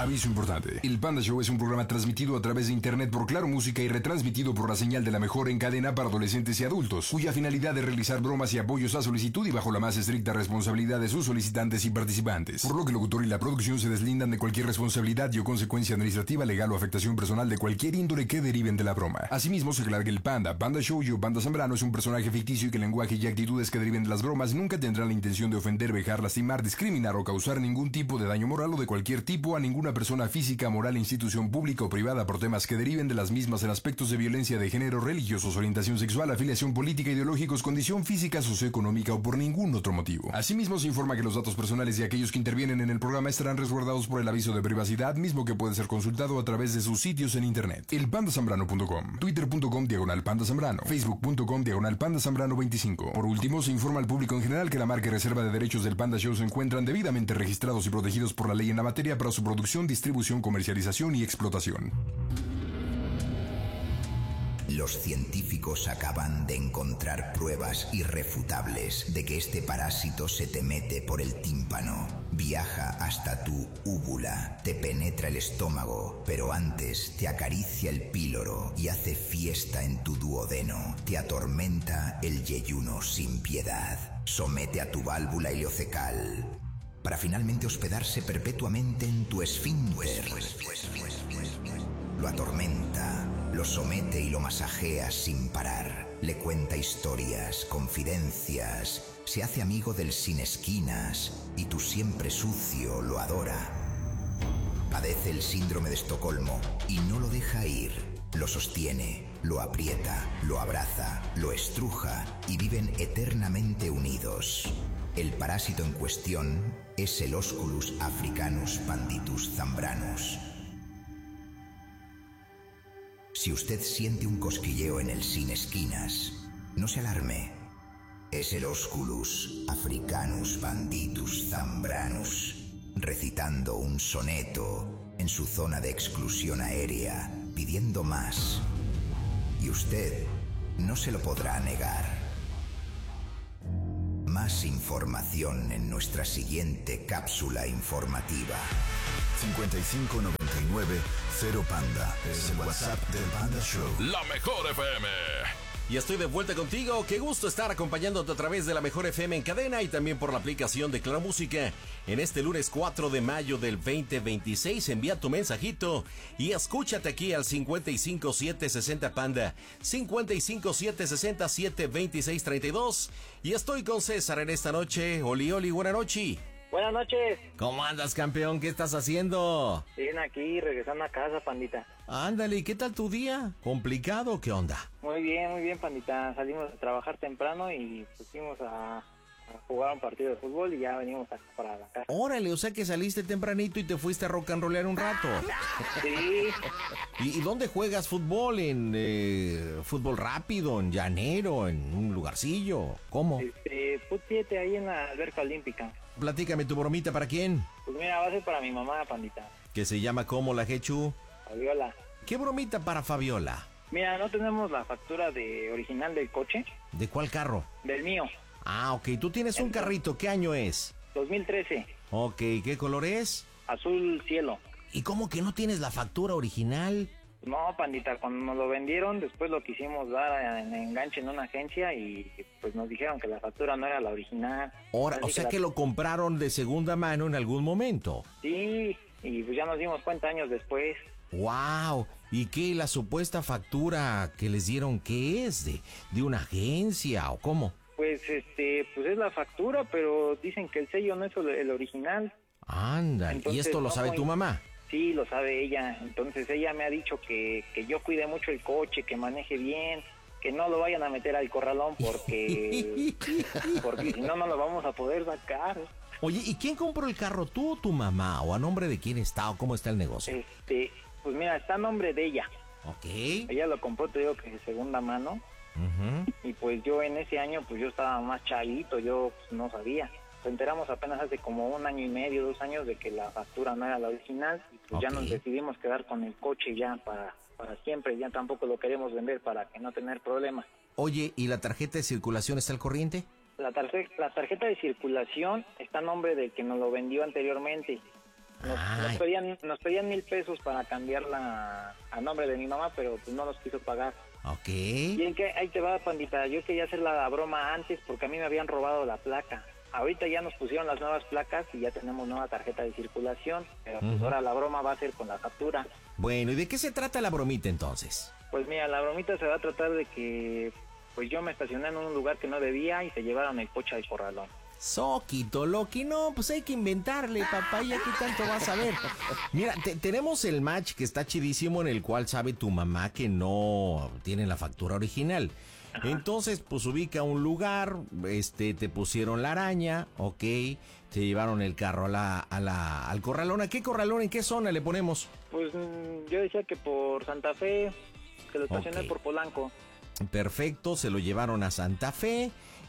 Aviso importante. El Panda Show es un programa transmitido a través de internet por Claro Música y retransmitido por la señal de la mejor en cadena para adolescentes y adultos, cuya finalidad es realizar bromas y apoyos a solicitud y bajo la más estricta responsabilidad de sus solicitantes y participantes. Por lo que el locutor y la producción se deslindan de cualquier responsabilidad y o consecuencia administrativa, legal o afectación personal de cualquier índole que deriven de la broma. Asimismo, se aclara que el Panda Show o Panda Zambrano es un personaje ficticio y que el lenguaje y actitudes que deriven de las bromas nunca tendrán la intención de ofender, vejar, lastimar, discriminar o causar ningún tipo de daño moral o de cualquier tipo a ninguna persona física, moral, institución pública o privada por temas que deriven de las mismas en aspectos de violencia de género, religiosos, orientación sexual, afiliación política, ideológicos, condición física, socioeconómica o por ningún otro motivo. Asimismo, se informa que los datos personales de aquellos que intervienen en el programa estarán resguardados por el aviso de privacidad, mismo que puede ser consultado a través de sus sitios en internet. elpandazambrano.com, twitter.com/Panda Zambrano, facebook.com/Panda Zambrano 25. Por último, se informa al público en general que la marca y reserva de derechos del Panda Show se encuentran debidamente registrados y protegidos por la ley en la materia para su producción, distribución, comercialización y explotación. Los científicos acaban de encontrar pruebas irrefutables de que este parásito se te mete por el tímpano, viaja hasta tu úvula, te penetra el estómago, pero antes te acaricia el píloro y hace fiesta en tu duodeno, te atormenta el yeyuno sin piedad, somete a tu válvula ileocecal, para finalmente hospedarse perpetuamente en tu esfínter. Lo atormenta, lo somete y lo masajea sin parar. Le cuenta historias, confidencias, se hace amigo del sin esquinas y tu siempre sucio lo adora. Padece el síndrome de Estocolmo y no lo deja ir. Lo sostiene, lo aprieta, lo abraza, lo estruja y viven eternamente unidos. El parásito en cuestión es el Osculus africanus panditus zambranus. Si usted siente un cosquilleo en el sin esquinas, no se alarme. Es el Osculus africanus panditus zambranus, recitando un soneto en su zona de exclusión aérea, pidiendo más. Y usted no se lo podrá negar. Más información en nuestra siguiente cápsula informativa. 5599-0Panda. Es el WhatsApp del Panda Show. La Mejor FM. Y estoy de vuelta contigo. Qué gusto estar acompañándote a través de La Mejor FM en cadena y también por la aplicación de Claro Música. En este lunes 4 de mayo del 2026, envía tu mensajito y escúchate aquí al 55760 Panda, 55760-72632. Y estoy con César en esta noche. Oli, buena noche. Buenas noches. ¿Cómo andas, campeón? ¿Qué estás haciendo? Bien, aquí regresando a casa, pandita. Ándale, ¿y qué tal tu día? ¿Complicado o qué onda? Muy bien, pandita. Salimos a trabajar temprano y fuimos a jugar un partido de fútbol y ya venimos acá para la casa. Órale, o sea que saliste tempranito y te fuiste a rock and rollear un rato. Sí. ¿Y dónde juegas fútbol? ¿En fútbol rápido, en llanero, en un lugarcillo? ¿Cómo? Fut 7 ahí en la alberca olímpica. Platícame, ¿tu bromita para quién? Pues mira, va a ser para mi mamá, pandita. ¿Que se llama cómo la Jechu? Fabiola. ¿Qué bromita para Fabiola? Mira, no tenemos la factura original del coche. ¿De cuál carro? Del mío. Ah, ok, tú tienes un carrito, ¿qué año es? 2013. Ok, ¿qué color es? Azul cielo. ¿Y cómo que no tienes la factura original? No, pandita, cuando nos lo vendieron, después lo quisimos dar en enganche en una agencia y pues nos dijeron que la factura no era la original. Ahora, o sea que lo compraron de segunda mano en algún momento. Sí, y pues ya nos dimos cuenta años después. ¡Wow! ¿Y qué la supuesta factura que les dieron qué es? ¿De una agencia o cómo? Pues pues es la factura, pero dicen que el sello no es el original. Anda, ¿y esto lo sabe tu mamá? Sí, lo sabe ella. Entonces ella me ha dicho que yo cuide mucho el coche, que maneje bien, que no lo vayan a meter al corralón porque si no lo vamos a poder sacar. Oye, ¿y quién compró el carro? ¿Tú o tu mamá? ¿O a nombre de quién está? ¿O cómo está el negocio? Pues mira, está a nombre de ella. Ok. Ella lo compró, te digo que de segunda mano. Uh-huh. Y pues yo en ese año, pues yo estaba más chavito, yo pues, no sabía. Nos enteramos apenas hace como 1 año y medio, 2 años de que la factura no era la original. Y pues ya nos decidimos quedar con el coche ya para siempre. Ya tampoco lo queremos vender para que no tener problemas. Oye, ¿y la tarjeta de circulación está al corriente? La tarjeta de circulación está a nombre del que nos lo vendió anteriormente. Nos pedían 1,000 pesos para cambiarla a nombre de mi mamá, pero pues no nos quiso pagar. Ok. Y en que ahí te va, pandita, yo quería hacer la broma antes porque a mí me habían robado la placa. Ahorita ya nos pusieron las nuevas placas y ya tenemos nueva tarjeta de circulación, pero pues ahora la broma va a ser con la factura. Bueno, ¿y de qué se trata la bromita entonces? Pues mira, la bromita se va a tratar de que pues yo me estacioné en un lugar que no debía y se llevaron el coche al corralón. Soquito, Loki, no, pues hay que inventarle, papá, ya que tanto vas a ver. Mira, tenemos el match que está chidísimo en el cual sabe tu mamá que no tiene la factura original. Ajá. Entonces, pues ubica un lugar, te pusieron la araña, ok, te llevaron el carro al corralón. ¿A qué corralón? ¿En qué zona le ponemos? Pues yo decía que por Santa Fe, que lo estacioné por Polanco. Perfecto, se lo llevaron a Santa Fe.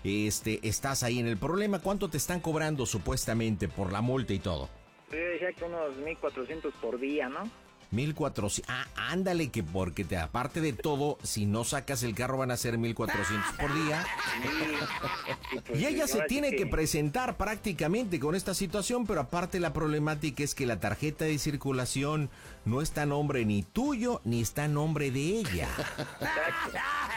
Estás ahí en el problema. ¿Cuánto te están cobrando supuestamente por la multa y todo? Yo decía que unos 1,400 por día, ¿no? 1,400. Ándale, que porque aparte de todo, si no sacas el carro van a ser 1,400 por día. Sí, pues, y ella se tiene que presentar prácticamente con esta situación, pero aparte la problemática es que la tarjeta de circulación no está a nombre ni tuyo, ni está a nombre de ella. Exacto.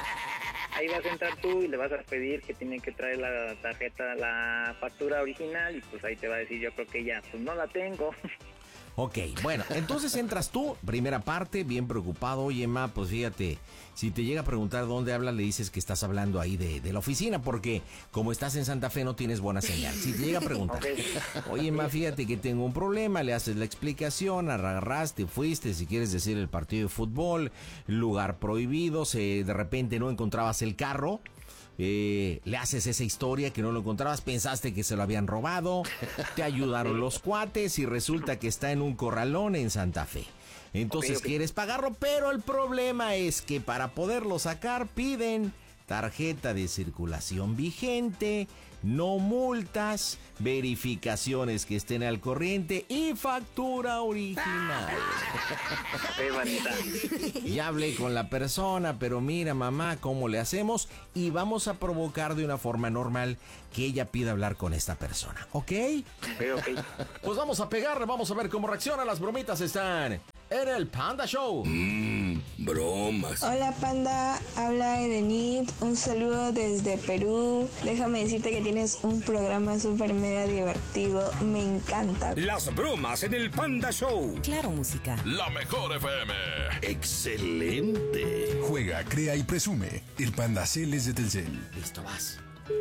Ahí vas a entrar tú y le vas a pedir que tiene que traer la tarjeta, la factura original, y pues ahí te va a decir, yo creo que ya, pues no la tengo. Ok, bueno, entonces entras tú, primera parte, bien preocupado. Oye, ma, pues fíjate, si te llega a preguntar dónde hablas, le dices que estás hablando ahí de la oficina, porque como estás en Santa Fe no tienes buena señal. Si te llega a preguntar, oye, ma, fíjate que tengo un problema, le haces la explicación, agarraste, fuiste, si quieres decir el partido de fútbol, lugar prohibido, de repente no encontrabas el carro. Le haces esa historia que no lo encontrabas, pensaste que se lo habían robado, te ayudaron los cuates y resulta que está en un corralón en Santa Fe. Entonces quieres pagarlo, pero el problema es que para poderlo sacar piden tarjeta de circulación vigente, no multas, verificaciones que estén al corriente y factura original. Ya hablé con la persona, pero mira, mamá, ¿cómo le hacemos? Y vamos a provocar de una forma normal que ella pida hablar con esta persona, ¿ok? Ok. Pues vamos a pegarle, vamos a ver cómo reacciona. Las bromitas están en el Panda Show. Bromas. Hola, Panda, habla Edenit, un saludo desde Perú. Déjame decirte que tienes un programa súper mega divertido, me encanta. Las bromas en el Panda Show. Claro, música. La mejor FM. Excelente. Juega, crea y presume. El Panda Cel es de Telcel. Listo, vas.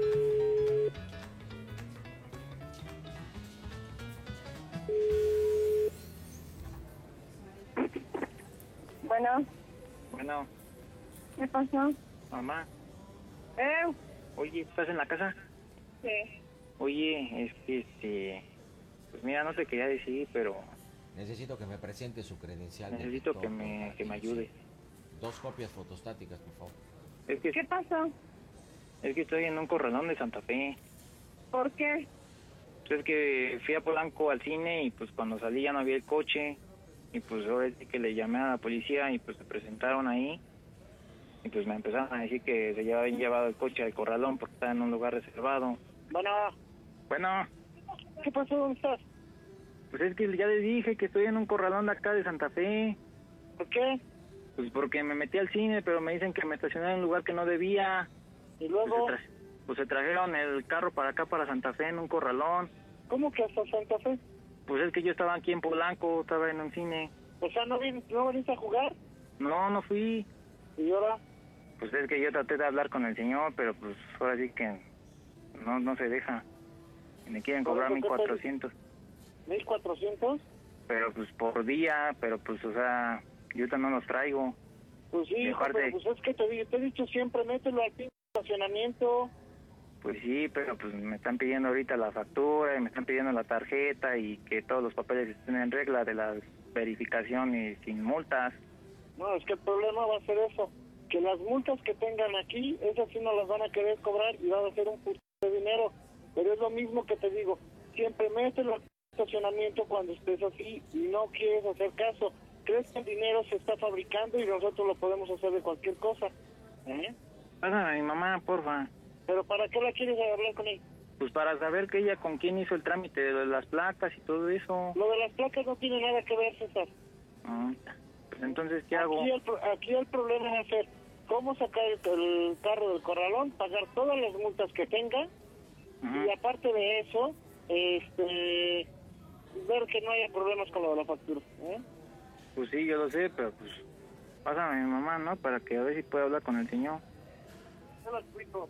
Bueno. ¿Qué pasó? Mamá. Oye, ¿estás en la casa? Sí. Oye, es que pues mira, no te quería decir, pero Necesito que me presente su credencial. necesito que me ayude. 2 copias fotostáticas, por favor. ¿Qué pasó? Es que estoy en un corralón de Santa Fe. ¿Por qué? Pues es que fui a Polanco al cine y pues cuando salí ya no había el coche. Y pues ahora sí que le llamé a la policía y pues se presentaron ahí. Y pues me empezaron a decir que se habían llevado el coche al corralón porque estaba en un lugar reservado. Bueno. ¿Qué pasó? ¿Dónde estás? Pues es que ya les dije que estoy en un corralón de acá de Santa Fe. ¿Por qué? Pues porque me metí al cine, pero me dicen que me estacioné en un lugar que no debía. ¿Y luego? Pues se trajeron el carro para acá, para Santa Fe, en un corralón. ¿Cómo que hasta Santa Fe? Pues es que yo estaba aquí en Polanco, estaba en un cine. O sea, ¿no viniste a jugar? No fui. ¿Y ahora? Pues es que yo traté de hablar con el señor, pero pues ahora sí que no se deja. Me quieren cobrar 1,400. ¿1,400? Pero pues por día, pero pues o sea, yo ahorita no los traigo. Pues sí, hijo, aparte, pero pues es que te he dicho siempre, mételo al pinche estacionamiento. Pues sí, pero pues me están pidiendo ahorita la factura y me están pidiendo la tarjeta y que todos los papeles estén en regla de la verificación y sin multas. No, es que el problema va a ser eso, que las multas que tengan aquí, esas sí no las van a querer cobrar y van a ser un puto de dinero. Pero es lo mismo que te digo, siempre mételo al estacionamiento cuando estés así y no quieres hacer caso. Crees que el dinero se está fabricando y nosotros lo podemos hacer de cualquier cosa. Pásame a mi mamá, porfa. ¿Pero para qué la quieres hablar con él? Pues para saber que ella con quién hizo el trámite de las placas y todo eso. Lo de las placas no tiene nada que ver, César. Pues entonces, ¿qué hago? Aquí el problema va a ser cómo sacar el carro del corralón, pagar todas las multas que tenga, y aparte de eso, ver que no haya problemas con lo de la factura. Pues sí, yo lo sé, pero pues pásame a mi mamá, ¿no? Para que a ver si puede hablar con el señor. No lo explico.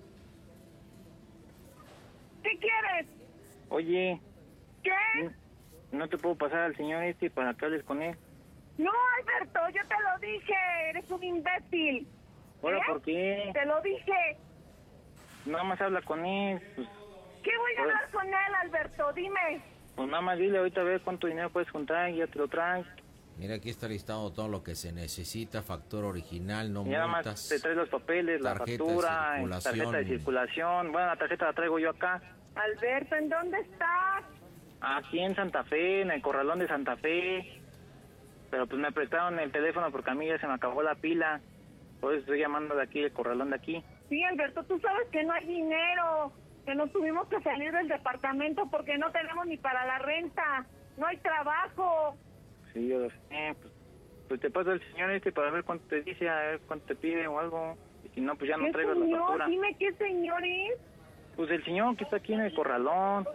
¿Qué quieres? Oye, ¿Qué? ¿no te puedo pasar al señor para que hables con él? No, Alberto, yo te lo dije, eres un imbécil. ¿Ahora por qué? Te lo dije. Nada más habla con él. Pues, ¿Qué voy a hablar con él, Alberto? Dime. pues nada más dile ahorita a ver cuánto dinero puedes juntar y ya te lo traes. Mira, aquí está listado todo lo que se necesita, factura original, no Y nada multas. más te traes los papeles, la tarjeta de factura, circulación. tarjeta de circulación. Bueno, la tarjeta la traigo yo acá. Alberto, ¿en dónde estás? Aquí en Santa Fe, en el corralón de Santa Fe. Pero pues me prestaron el teléfono porque a mí ya se me acabó la pila. Por eso estoy llamando de aquí, el corralón de aquí. Sí, Alberto, tú sabes que no hay dinero, que nos tuvimos que salir del departamento porque no tenemos ni para la renta, no hay trabajo. Sí, yo lo sé. Pues te paso al señor para ver cuánto te dice, a ver cuánto te pide o algo. Y si no, pues ya no traigo la señor? factura. Dime qué señor es. Pues el señor que está aquí en el corralón.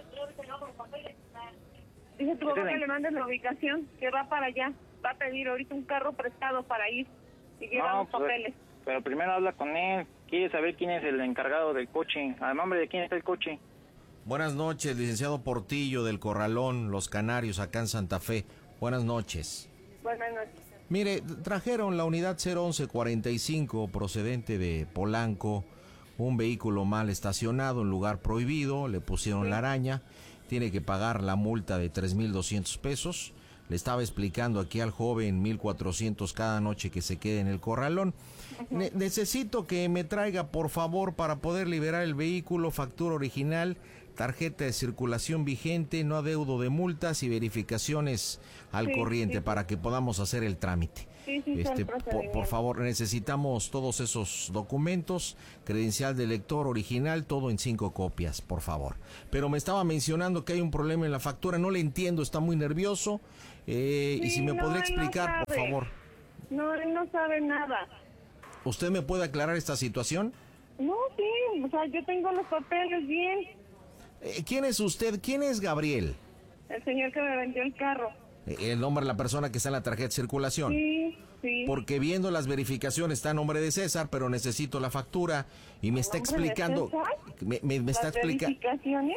Dice tu papá que le mandes la ubicación, que va para allá. Va a pedir ahorita un carro prestado para ir y llevar los papeles. Pero primero habla con él. Quiere saber quién es el encargado del coche. ¿A nombre de quién está el coche? Buenas noches, licenciado Portillo del Corralón, Los Canarios, acá en Santa Fe. Buenas noches. Buenas noches. Mire, trajeron la unidad 01145 procedente de Polanco, un vehículo mal estacionado en lugar prohibido, le pusieron la araña, tiene que pagar la multa de 3,200 pesos. Le estaba explicando aquí al joven 1,400 cada noche que se quede en el corralón. Necesito que me traiga, por favor, para poder liberar el vehículo, factura original, tarjeta de circulación vigente, no adeudo de multas y verificaciones al corriente para que podamos hacer el trámite. Por favor, necesitamos todos esos documentos, credencial de lector original, todo en 5 copias, por favor. Pero me estaba mencionando que hay un problema en la factura, no le entiendo, está muy nervioso. Y si me podría explicar, por favor. No, él no sabe nada. ¿Usted me puede aclarar esta situación? No, sí, o sea, yo tengo los papeles bien. ¿Quién es usted? ¿Quién es Gabriel? El señor que me vendió el carro. El nombre de la persona que está en la tarjeta de circulación. Sí. Porque viendo las verificaciones está a nombre de César, pero necesito la factura y me está explicando. Me está explicando. ¿Verificaciones?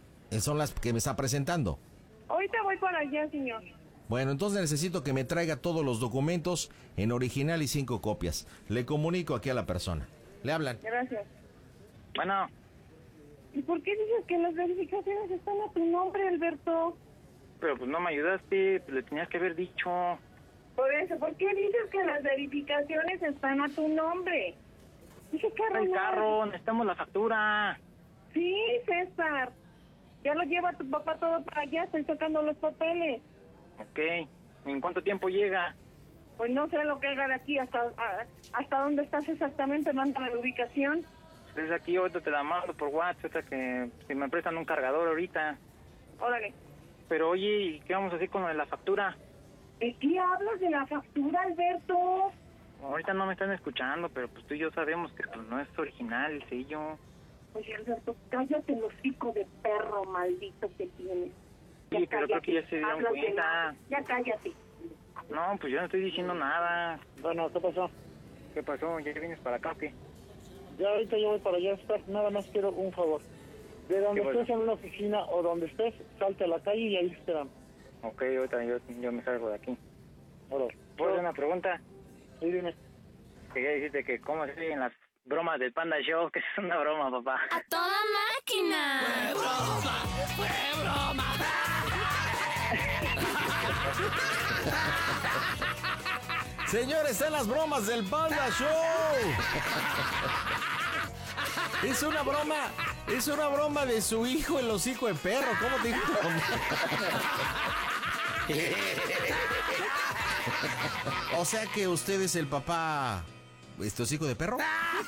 Son las que me está presentando. Ahorita voy para allá, señor. Bueno, entonces necesito que me traiga todos los documentos en original y 5 copias. Le comunico aquí a la persona. Le hablan. Gracias. Bueno. ¿Y por qué dices que las verificaciones están a tu nombre, Alberto? Pero pues no me ayudaste, pues le tenías que haber dicho. Por eso, ¿por qué dices que las verificaciones están a tu nombre? Dije carro. El carro, necesitamos la factura. Sí, César. Ya lo lleva tu papá todo para allá, estoy sacando los papeles. Ok. ¿En cuánto tiempo llega? Pues no sé lo que haga de aquí hasta dónde estás exactamente, mándame la ubicación. Desde aquí ahorita te la mando por WhatsApp, que si me prestan un cargador ahorita. Órale. Pero oye, ¿y qué vamos a hacer con lo de la factura? ¿De qué hablas de la factura, Alberto? Ahorita no me están escuchando, pero pues tú y yo sabemos que pues, no es original el sello. Oye, Alberto, cállate el hocico de perro maldito que tienes. Sí, pero creo que ya se dieron cuenta. Ya cállate. No, pues yo no estoy diciendo nada. Bueno, ¿qué pasó? ¿Qué pasó? ¿Ya vienes para acá o qué? Ya ahorita yo voy para allá, nada más quiero un favor. De donde estés en una oficina o donde estés, salte a la calle y ahí esperamos. Ok, ahorita yo me salgo de aquí. Ahora, ¿puedo hacer una pregunta? Sí, dime. Quería decirte que cómo se oyen las bromas del Panda Show, que es una broma, papá. ¡A toda máquina! ¡Fue broma! ¡Fue broma! Señores, están las bromas del Panda Show. Es una broma de su hijo, el hocico de perro. ¿Cómo te dijo? O sea que usted es el papá hocico de perro?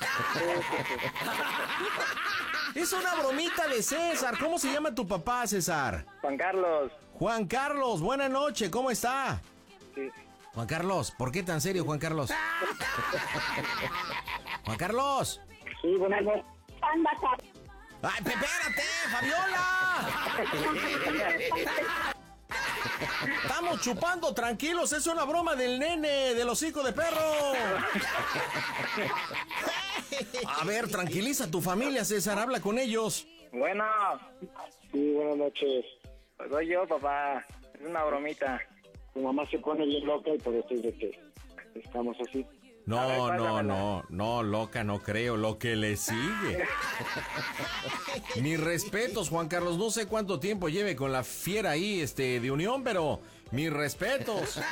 Es una bromita de César. ¿Cómo se llama tu papá, César? Juan Carlos. Juan Carlos, buena noche, ¿cómo está? Sí. Juan Carlos, ¿por qué tan serio, Juan Carlos? Juan Carlos. Sí, buenas noches. ¡Ay, espérate, Fabiola! Estamos chupando tranquilos, es una broma del nene, del hocico de perro. A ver, tranquiliza a tu familia, César, habla con ellos. Bueno. Sí, buenas noches. Pues soy yo, papá. Es una bromita. Tu mamá se pone bien loca y por eso es de que estamos así. No, loca, no creo, lo que le sigue. Mis respetos, Juan Carlos, no sé cuánto tiempo lleve con la fiera ahí, de unión, pero mis respetos.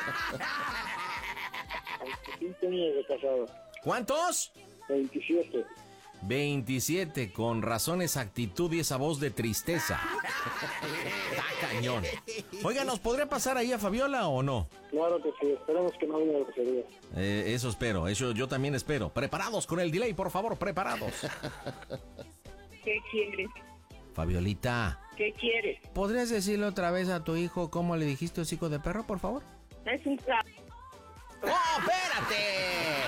15 años de casado. ¿Cuántos? 27. 27, con razón esa actitud y esa voz de tristeza. Está cañón. Oiga, ¿nos podría pasar ahí a Fabiola o no? Claro que sí, esperemos que no haya grosería. Eso espero, eso yo también espero. Preparados con el delay, por favor, preparados. ¿Qué quieres? Fabiolita. ¿Qué quieres? ¿Podrías decirle otra vez a tu hijo cómo le dijiste hocico de perro, por favor? Es un ¡Oh, espérate!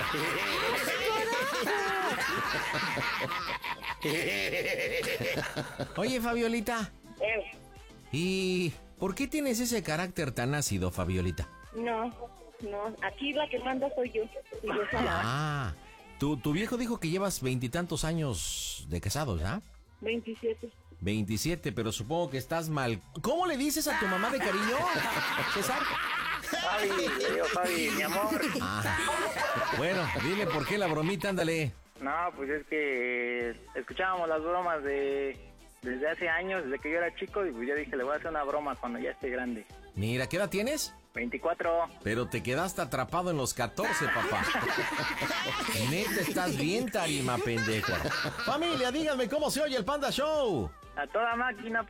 Oye, Fabiolita. ¿Y por qué tienes ese carácter tan ácido, Fabiolita? No, aquí la que manda soy yo. Ah, tu viejo dijo que llevas 20 y tantos años de casados, ¿ah? 27. 27, pero supongo que estás mal. ¿Cómo le dices a tu mamá de cariño, César? Fabi, mi amor. Ah, bueno, dile por qué la bromita, ándale. No, pues es que escuchábamos las bromas desde hace años, desde que yo era chico, y pues yo dije, le voy a hacer una broma cuando ya esté grande. Mira, ¿qué edad tienes? 24. Pero te quedaste atrapado en los 14, papá. Neta, estás bien tarima, pendejo. Familia, díganme cómo se oye el Panda Show. A toda máquina,